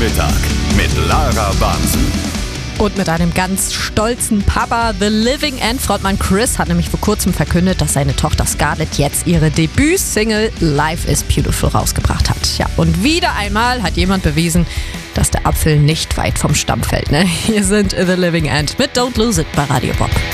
Mittag mit Lara Bamsen. Und mit einem ganz stolzen Papa. The Living End Frontmann Chris hat nämlich vor kurzem verkündet, dass seine Tochter Scarlett jetzt ihre Debütsingle Life is Beautiful rausgebracht hat. Ja, und wieder einmal hat jemand bewiesen, dass der Apfel nicht weit vom Stamm fällt. Ne? Hier sind The Living End mit Don't Lose It bei Radio Bob.